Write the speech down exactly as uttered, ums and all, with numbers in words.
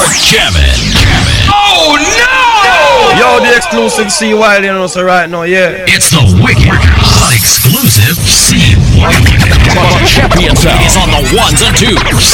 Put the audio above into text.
Jamming. Oh no! Yo, the exclusive C Y, you know, so right now, yeah. It's the wicked, hot exclusive C Y. Champion Sound is on the ones and twos.